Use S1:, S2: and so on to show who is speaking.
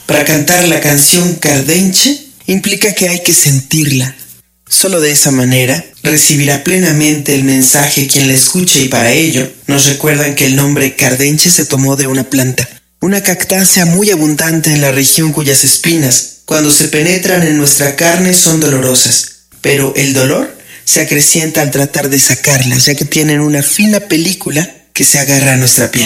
S1: Para cantar la canción Cardenche implica que hay que sentirla. Solo de esa manera recibirá plenamente el mensaje quien la escuche, y para ello nos recuerdan que el nombre Cardenche se tomó de una planta, una cactácea muy abundante en la región cuyas espinas, cuando se penetran en nuestra carne, son dolorosas, pero el dolor se acrecienta al tratar de sacarlas, ya que tienen una fina película que se agarra a nuestra piel.